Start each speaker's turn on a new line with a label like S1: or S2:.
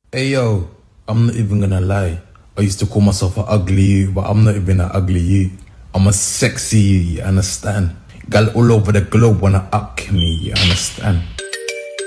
S1: Hey yo, I'm not even gonna lie. I used to call myself an ugly you, but I'm not even an ugly you. I'm a sexy you understand? Gal all over the globe wanna up me, you understand?